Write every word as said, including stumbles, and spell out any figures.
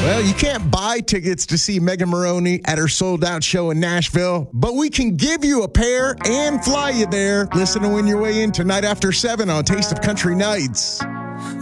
Well, you can't buy tickets to see Megan Moroney at her sold-out show in Nashville, but we can give you a pair and fly you there. Listen to Win Your Way In tonight after seven on Taste of Country Nights.